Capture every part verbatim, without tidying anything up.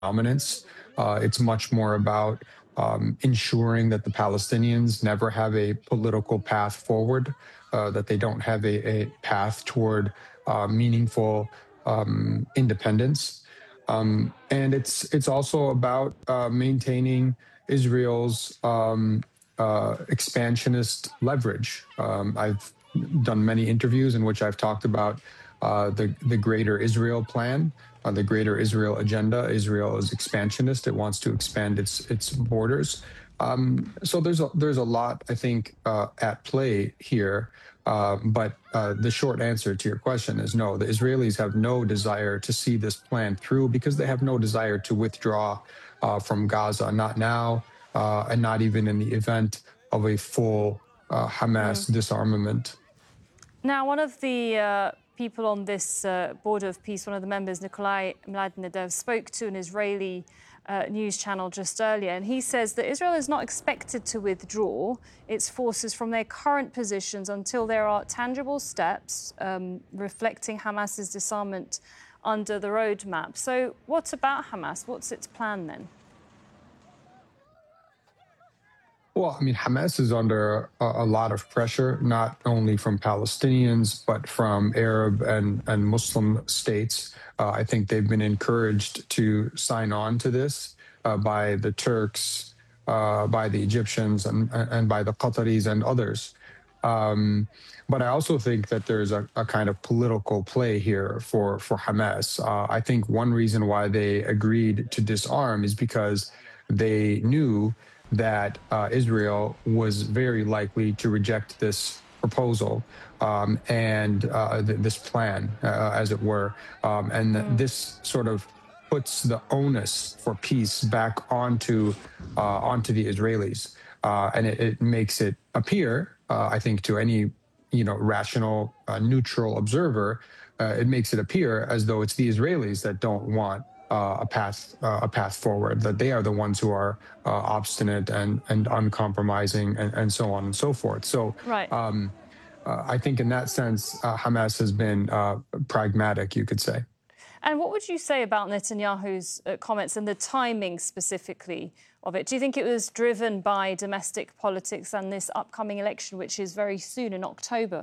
dominance. Uh, it's much more about um, ensuring that the Palestinians never have a political path forward, uh, that they don't have a, a path toward uh, meaningful um, independence. Um, and it's it's also about uh, maintaining Israel's um, uh, expansionist leverage. Um, I've done many interviews in which I've talked about uh, the the Greater Israel plan, uh, the Greater Israel agenda. Israel is expansionist; it wants to expand its its borders. Um, so there's a there's a lot, I think, uh, at play here. Uh, but uh, the short answer to your question is no. The Israelis have no desire to see this plan through because they have no desire to withdraw uh, from Gaza, not now, uh, and not even in the event of a full uh, Hamas Mm. disarmament. Now, one of the uh, people on this uh, Board of Peace, one of the members, Nikolai Mladenev, spoke to an Israeli uh, news channel just earlier, and he says that Israel is not expected to withdraw its forces from their current positions until there are tangible steps um, reflecting Hamas's disarmament under the roadmap. So what about Hamas? What's its plan then? Well, I mean, Hamas is under a, a lot of pressure, not only from Palestinians, but from Arab and, and Muslim states. Uh, I think they've been encouraged to sign on to this uh, by the Turks, uh, by the Egyptians, and, and by the Qataris and others. Um, but I also think that there's a, a kind of political play here for, for Hamas. Uh, I think one reason why they agreed to disarm is because they knew that uh, Israel was very likely to reject this proposal um, and uh, th this plan, uh, as it were. Um, and mm. this sort of puts the onus for peace back onto, uh, onto the Israelis. Uh, and it, it makes it appear, uh, I think, to any you know, rational, uh, neutral observer, uh, it makes it appear as though it's the Israelis that don't want Uh, a path, uh, a path forward. That they are the ones who are uh, obstinate and and uncompromising, and, and so on and so forth. So, right. um, uh, I think in that sense, uh, Hamas has been uh, pragmatic, you could say. And what would you say about Netanyahu's uh, comments and the timing specifically of it? Do you think it was driven by domestic politics and this upcoming election, which is very soon in October?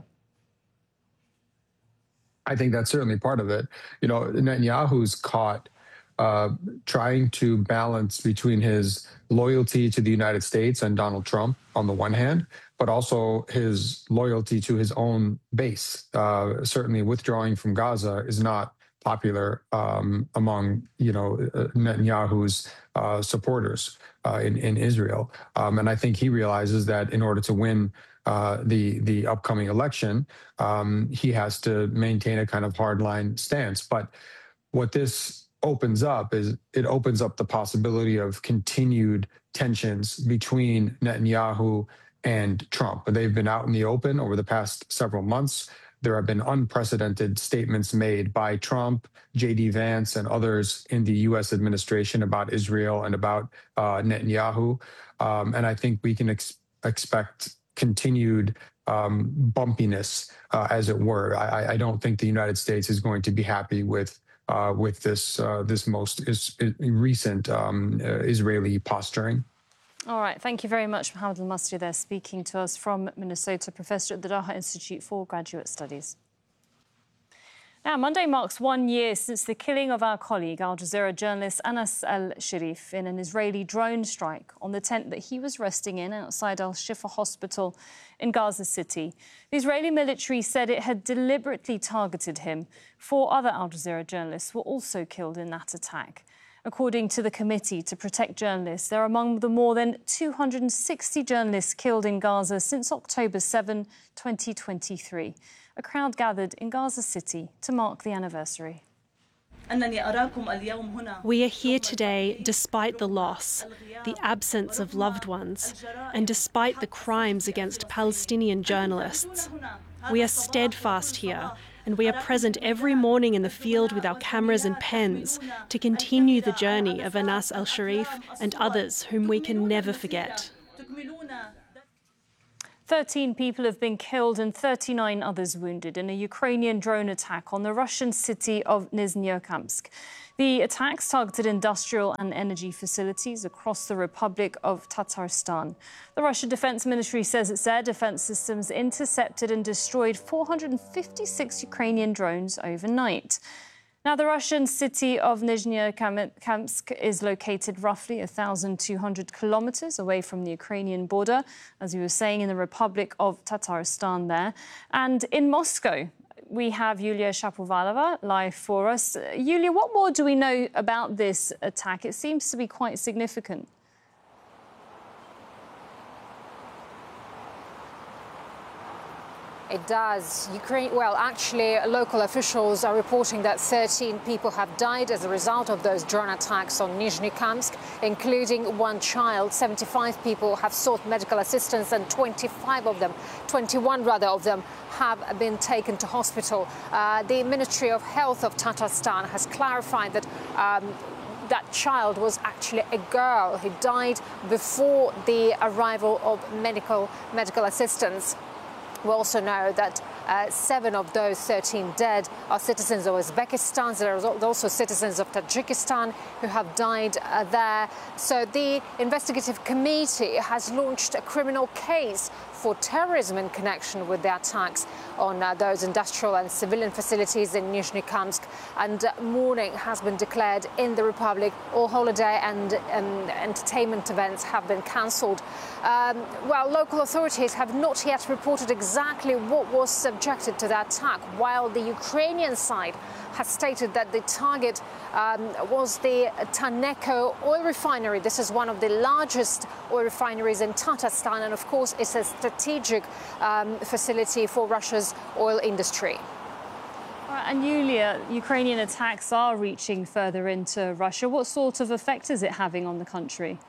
I think that's certainly part of it. You know, Netanyahu's caught Uh, trying to balance between his loyalty to the United States and Donald Trump on the one hand, but also his loyalty to his own base. Uh, certainly withdrawing from Gaza is not popular um, among, you know, Netanyahu's uh, supporters uh, in, in Israel. Um, and I think he realizes that in order to win uh, the, the upcoming election, um, he has to maintain a kind of hardline stance. But what this opens up is it opens up the possibility of continued tensions between Netanyahu and Trump. They've been out in the open over the past several months. There have been unprecedented statements made by Trump, J D Vance, and others in the U S administration about Israel and about uh, Netanyahu. Um, and I think we can ex expect continued um, bumpiness, uh, as it were. I, I don't think the United States is going to be happy with Uh, with this uh, this most is, is recent um, uh, Israeli posturing. All right. Thank you very much, Mohammed Al-Masri there, speaking to us from Minnesota, professor at the Daha Institute for Graduate Studies. Now, Monday marks one year since the killing of our colleague, Al Jazeera journalist Anas al-Sharif, in an Israeli drone strike on the tent that he was resting in outside Al-Shifa Hospital in Gaza City. The Israeli military said it had deliberately targeted him. Four other Al Jazeera journalists were also killed in that attack. According to the Committee to Protect Journalists, they're among the more than two hundred sixty journalists killed in Gaza since October seventh, twenty twenty-three. A crowd gathered in Gaza City to mark the anniversary. We are here today despite the loss, the absence of loved ones, and despite the crimes against Palestinian journalists. We are steadfast here, and we are present every morning in the field with our cameras and pens to continue the journey of Anas al-Sharif and others whom we can never forget. thirteen people have been killed and thirty-nine others wounded in a Ukrainian drone attack on the Russian city of Nizhnekamsk. The attacks targeted industrial and energy facilities across the Republic of Tatarstan. The Russian Defense Ministry says its air defense systems intercepted and destroyed four hundred fifty-six Ukrainian drones overnight. Now, the Russian city of Nizhnekamsk is located roughly one thousand two hundred kilometers away from the Ukrainian border, as we were saying, in the Republic of Tatarstan there. And in Moscow, we have Yulia Shapovalova live for us. Uh, Yulia, what more do we know about this attack? It seems to be quite significant. It does. Ukraine, well, actually, local officials are reporting that thirteen people have died as a result of those drone attacks on Nizhnekamsk, including one child. seventy-five people have sought medical assistance, and twenty-five of them, twenty-one rather of them, have been taken to hospital. Uh, the Ministry of Health of Tatarstan has clarified that um, that child was actually a girl who died before the arrival of medical medical assistance. We also know that uh, seven of those thirteen dead are citizens of Uzbekistan. There are also citizens of Tajikistan who have died uh, there. So the investigative committee has launched a criminal case for terrorism in connection with the attacks on uh, those industrial and civilian facilities in Nizhnekamsk. And uh, mourning has been declared in the Republic. All holiday and um, entertainment events have been cancelled. Um, well, local authorities have not yet reported exactly what was subjected to the attack, while the Ukrainian side has stated that the target um, was the Taneko oil refinery. This is one of the largest oil refineries in Tatarstan, and of course it's a strategic um, facility for Russia's oil industry. All right, and Yulia, Ukrainian attacks are reaching further into Russia. What sort of effect is it having on the country?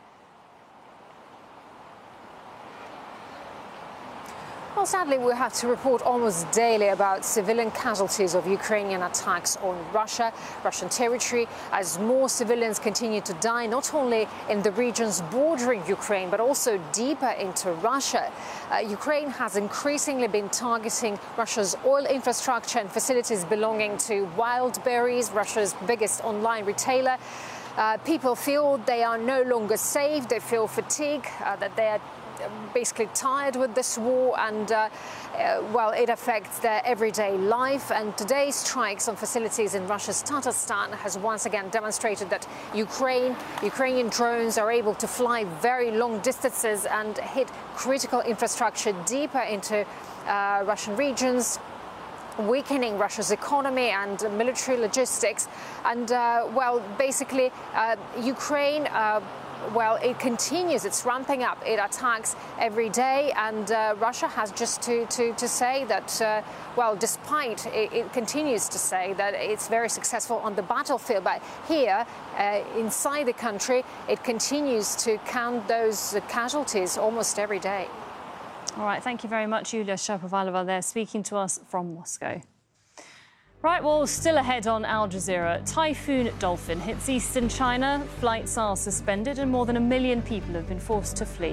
Well, sadly, we have to report almost daily about civilian casualties of Ukrainian attacks on Russia, Russian territory, as more civilians continue to die, not only in the regions bordering Ukraine, but also deeper into Russia. Uh, Ukraine has increasingly been targeting Russia's oil infrastructure and facilities belonging to Wildberries, Russia's biggest online retailer. Uh, people feel they are no longer safe. They feel fatigue, uh, that they are basically tired with this war, and uh, uh, well, it affects their everyday life. And today's strikes on facilities in Russia's Tatarstan has once again demonstrated that Ukraine, Ukrainian drones are able to fly very long distances and hit critical infrastructure deeper into uh, Russian regions, weakening Russia's economy and military logistics. And uh, well, basically, uh, Ukraine uh, Well, it continues, it's ramping up, it attacks every day, and uh, Russia has just to, to, to say that, uh, well, despite it, it continues to say that it's very successful on the battlefield, but here, uh, inside the country, it continues to count those casualties almost every day. All right, thank you very much, Yulia Shapovalova there, speaking to us from Moscow. Right, well, still ahead on Al Jazeera. Typhoon Dolphin hits eastern China. Flights are suspended and more than a million people have been forced to flee.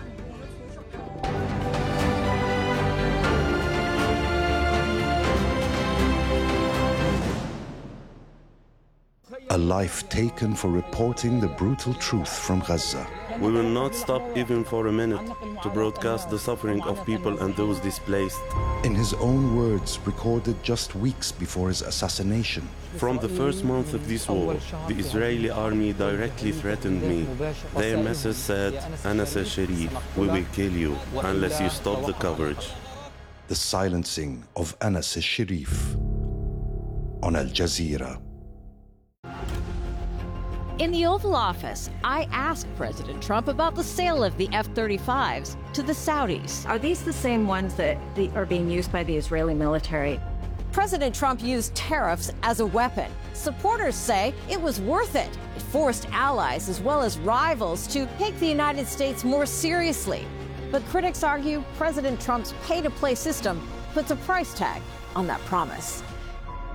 A life taken for reporting the brutal truth from Gaza. We will not stop even for a minute to broadcast the suffering of people and those displaced. In his own words, recorded just weeks before his assassination. From the first month of this war, the Israeli army directly threatened me. Their message said, Anas al-Sharif, we will kill you unless you stop the coverage. The silencing of Anas al-Sharif on Al Jazeera. In the Oval Office, I asked President Trump about the sale of the F thirty-fives to the Saudis. Are these the same ones that are being used by the Israeli military? President Trump used tariffs as a weapon. Supporters say it was worth it. It forced allies as well as rivals to take the United States more seriously. But critics argue President Trump's pay-to-play system puts a price tag on that promise.